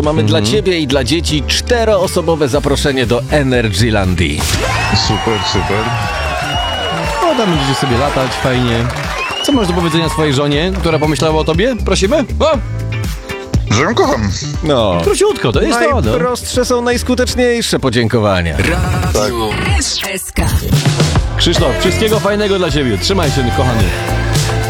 mamy dla ciebie i dla dzieci 4-osobowe zaproszenie do Energylandii. Super, super. O, tam będziecie sobie latać, fajnie. Co masz do powiedzenia swojej żonie, która pomyślała o tobie? Prosimy? O, Że ją kocham. No. króciutko, to jest to. No. Najprostsze są najskuteczniejsze podziękowania. SK. Krzysztof, wszystkiego fajnego dla ciebie. Trzymaj się, kochany.